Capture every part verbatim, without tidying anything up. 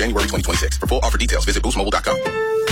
January twenty twenty-six. For full offer details, visit boost mobile dot com.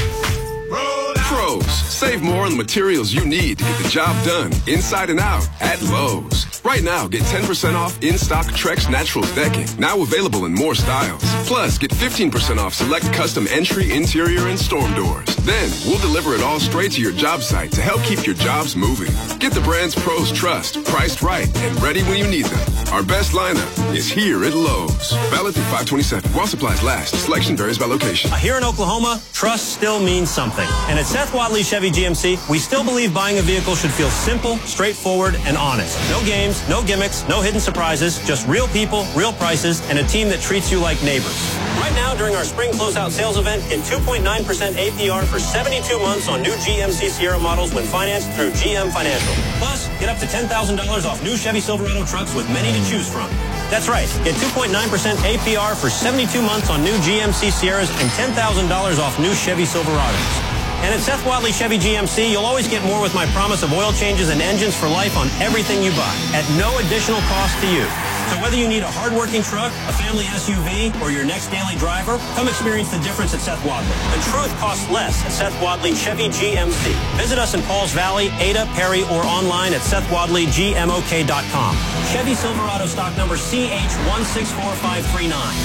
Pros, save more on the materials you need to get the job done inside and out at Lowe's. Right now, get ten percent off in-stock Trex Naturals decking, now available in more styles. Plus, get fifteen percent off select custom entry, interior, and storm doors. Then, we'll deliver it all straight to your job site to help keep your jobs moving. Get the brands pros trust, priced right, and ready when you need them. Our best lineup is here at Lowe's. Valid through five twenty-seven. While supplies last, selection varies by location. Here in Oklahoma, trust still means something. And at Seth Wadley Chevy G M C, we still believe buying a vehicle should feel simple, straightforward, and honest. No games, no gimmicks, no hidden surprises, just real people, real prices, and a team that treats you like neighbors. Right now, during our spring closeout sales event, get two point nine percent A P R for seventy-two months on new G M C Sierra models when financed through G M Financial. Plus, get up to ten thousand dollars off new Chevy Silverado trucks with many to choose from. That's right. Get two point nine percent A P R for seventy-two months on new G M C Sierras and ten thousand dollars off new Chevy Silverados. And at Seth Wadley Chevy G M C, you'll always get more with my promise of oil changes and engines for life on everything you buy at no additional cost to you. So whether you need a hard-working truck, a family S U V, or your next daily driver, come experience the difference at Seth Wadley. The truth costs less at Seth Wadley Chevy G M C. Visit us in Pauls Valley, Ada, Perry, or online at seth wadley g m o k dot com. Chevy Silverado stock number C H one six four five three nine.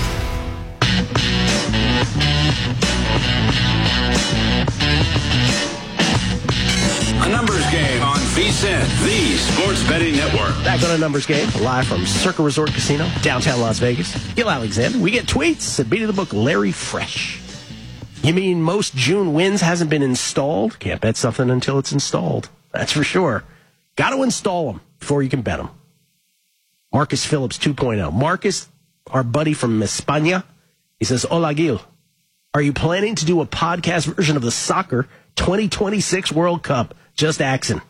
A numbers game on V S I N, the sports betting network. Back on a numbers game, live from Circa Resort Casino, downtown Las Vegas. Gil Alexander. We get tweets at beat of the book, Larry Fresh. You mean most June wins hasn't been installed? Can't bet something until it's installed. That's for sure. Got to install them before you can bet them. Marcus Phillips two point oh. Marcus, our buddy from España, he says, Hola, Gil. Are you planning to do a podcast version of the soccer twenty twenty-six World Cup? Just axing.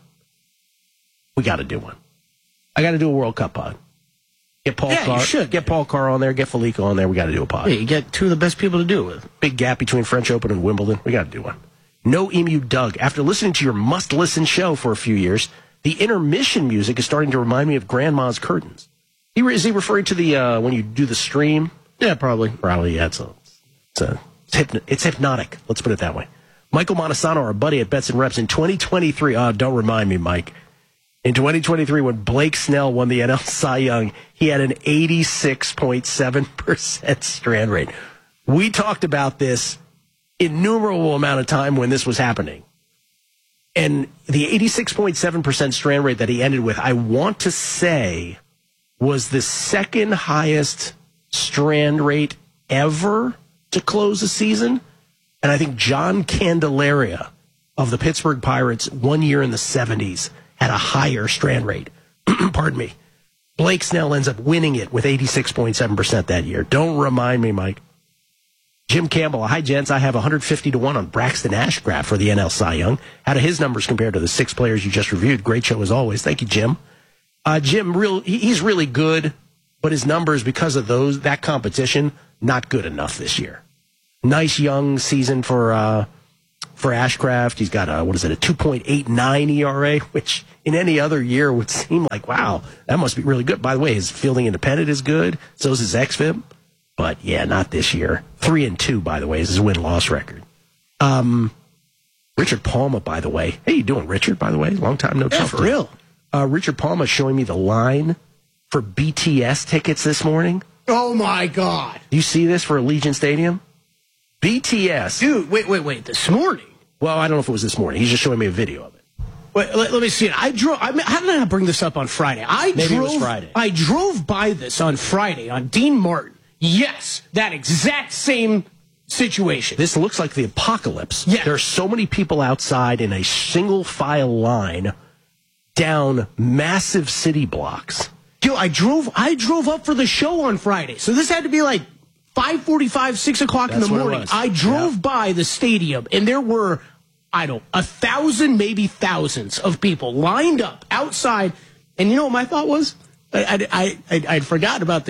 We got to do one. I got to do a World Cup pod. Get Paul yeah, Carr. You should. Get Paul Carr on there. Get Felico on there. We got to do a pod. Yeah, you get two of the best people to do it with. Big gap between French Open and Wimbledon. We got to do one. No Emu Doug. After listening to your must-listen show for a few years, the intermission music is starting to remind me of Grandma's Curtains. He, is he referring to the uh, when you do the stream? Yeah, probably. Probably, yeah. It's, a, it's, a, it's, hypno- it's hypnotic. Let's put it that way. Michael Montesano, our buddy at Bets and Reps, in twenty twenty-three. Oh, don't remind me, Mike. In twenty twenty-three, when Blake Snell won the N L Cy Young, he had an eighty-six point seven percent strand rate. We talked about this innumerable amount of time when this was happening. And the eighty-six point seven percent strand rate that he ended with, I want to say, was the second highest strand rate ever to close a season. And I think John Candelaria of the Pittsburgh Pirates one year in the seventies had a higher strand rate. Pardon me. Blake Snell ends up winning it with eighty-six point seven percent that year. Don't remind me, Mike. Jim Campbell, hi, gents. I have one hundred fifty to one on Braxton Ashcraft for the N L Cy Young. How do his numbers compare to the six players you just reviewed? Great show as always. Thank you, Jim. Uh, Jim, real, he, he's really good, but his numbers, because of those that competition, not good enough this year. Nice young season for uh, for Ashcraft. He's got a, what is it, a two point eight nine E R A, which in any other year would seem like, wow, that must be really good. By the way, his fielding independent is good. So is his X F I B. But, yeah, not this year. Three and two, by the way, is his win-loss record. Um, Richard Palma, by the way. How you doing, Richard, by the way? Long time no talk. Yeah, for real. Uh, Richard Palma showing me the line for B T S tickets this morning. Oh, my God. Do you see this for Allegiant Stadium? B T S. Dude, wait, wait, wait. This morning? Well, I don't know if it was this morning. He's just showing me a video of it. Wait, let, let me see it. I drove. I mean, how did I not bring this up on Friday? I Maybe drove, it was Friday. I drove by this on Friday on Dean Martin. Yes, that exact same situation. This looks like the apocalypse. Yeah. There are so many people outside in a single file line down massive city blocks. Yo, I drove. I drove up for the show on Friday, so this had to be like five forty-five, six o'clock That's in the what it morning. was. I drove Yeah. by the stadium, and there were, I don't, a thousand, maybe thousands of people lined up outside. And you know what my thought was? I I I I'd forgotten about the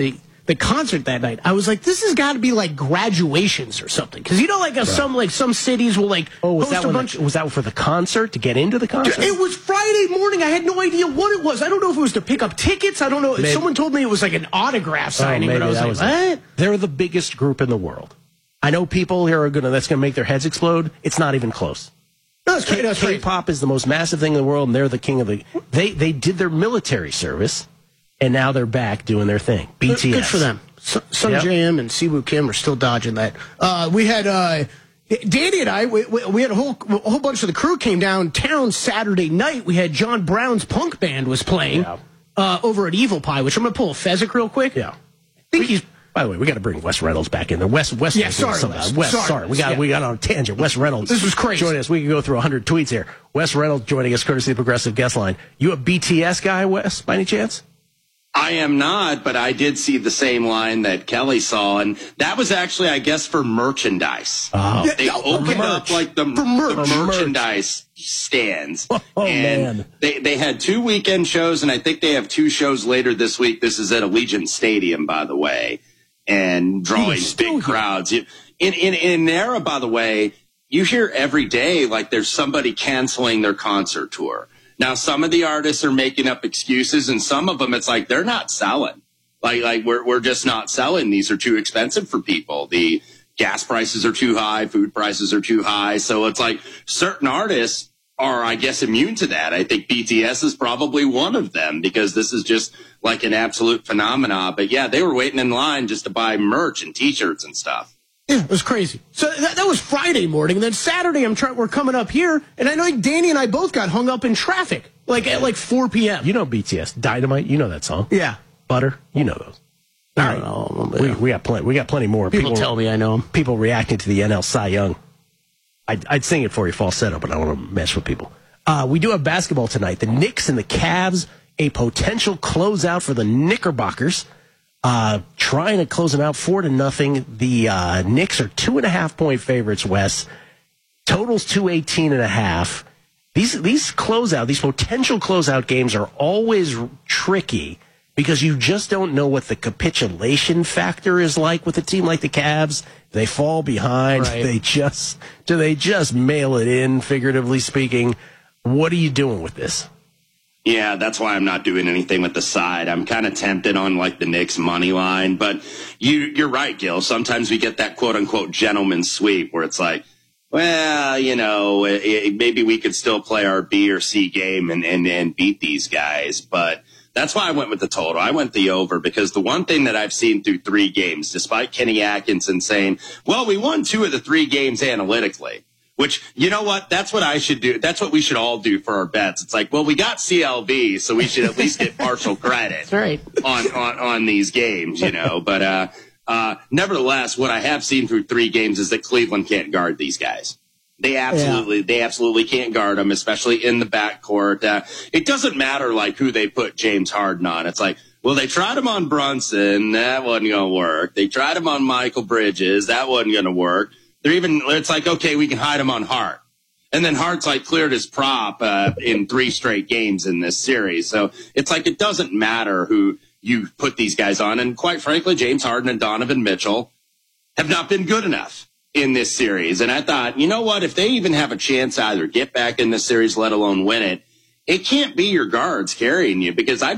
the concert that night, I was like, this has got to be like graduations or something. Because you know, like uh, right. some like some cities will like oh, was host that a bunch. The, was that for the concert to get into the concert? It was Friday morning. I had no idea what it was. I don't know if it was to pick up tickets. I don't know. Maybe. Someone told me it was like an autograph signing. Oh, but I was that like, was what? It. They're the biggest group in the world. I know people here are gonna that's gonna make their heads explode. It's not even close. No, it's K- no, it's K-pop is the most massive thing in the world, and they're the king of the. They they did their military service, and now they're back doing their thing. B T S. Good for them. Sun yep. J M and Siwoo Kim are still dodging that. Uh, we had uh, Danny and I. We, we had a whole a whole bunch of the crew came downtown Saturday night. We had John Brown's punk band was playing yeah. uh, over at Evil Pie, which I'm gonna pull a Fezzik real quick. Yeah, I think we, he's. By the way, we got to bring Wes Reynolds back in there. Wes, Wes, yeah, sorry, Wes. Wes. Sorry, sorry, we got yeah. we got on a tangent. Wes Reynolds, this was crazy. Join us. We can go through a hundred tweets here. Wes Reynolds joining us, courtesy of the Progressive Guest Line. You a B T S guy, Wes, by any chance? I am not, but I did see the same line that Kelly saw, and that was actually, I guess, for merchandise. Oh. They Yeah, opened okay. up like the, For merch. the For merchandise stands. Oh, and man. They, they had two weekend shows, and I think they have two shows later this week. This is at Allegiant Stadium, by the way, and drawing big crowds. You, in, in, in an era, by the way, you hear every day like there's somebody canceling their concert tour. Now, some of the artists are making up excuses, and some of them, it's like they're not selling. Like, like we're we're just not selling. These are too expensive for people. The gas prices are too high, food prices are too high. So it's like certain artists are, I guess, immune to that. I think B T S is probably one of them because this is just like an absolute phenomenon. But yeah, they were waiting in line just to buy merch and T-shirts and stuff. Yeah, it was crazy. So that, that was Friday morning. And then Saturday, I'm trying. We're coming up here, and I know Danny and I both got hung up in traffic, like at like four p.m. You know B T S, Dynamite. You know that song. Yeah, Butter. You know those. All I right. don't know. We we got plenty. We got plenty more. People, people tell me I know them. People reacting to the N L Cy Young. I'd, I'd sing it for you falsetto, but I don't want to mess with people. Uh, we do have basketball tonight. The Knicks and the Cavs, a potential closeout for the Knickerbockers. Uh, trying to close them out four to nothing. The uh, Knicks are two and a half point favorites, Wes. Totals two eighteen and a half. These, these closeout, these potential closeout games are always tricky because you just don't know what the capitulation factor is like with a team like the Cavs. They fall behind. Right. They just, do they just mail it in, figuratively speaking? What are you doing with this? Yeah, that's why I'm not doing anything with the side. I'm kind of tempted on like the Knicks money line, but you, you're right, Gil. Sometimes we get that quote unquote gentleman sweep where it's like, well, you know, it, it, maybe we could still play our B or C game and, and, and beat these guys. But that's why I went with the total. I went the over because the one thing that I've seen through three games, despite Kenny Atkinson saying, well, we won two of the three games analytically. Which, you know what, that's what I should do. That's what we should all do for our bets. It's like, well, we got C L B, so we should at least get partial credit That's right. on, on, on these games, you know. But uh, uh, nevertheless, what I have seen through three games is that Cleveland can't guard these guys. They absolutely, yeah. they absolutely can't guard them, especially in the backcourt. Uh, it doesn't matter like who they put James Harden on. It's like, well, they tried him on Brunson, that wasn't going to work. They tried him on Michael Bridges, that wasn't going to work. They're even, it's like, okay, we can hide him on Hart. And then Hart's like cleared his prop uh, in three straight games in this series. So it's like it doesn't matter who you put these guys on. And quite frankly, James Harden and Donovan Mitchell have not been good enough in this series. And I thought, you know what, if they even have a chance to either get back in this series, let alone win it, it can't be your guards carrying you because I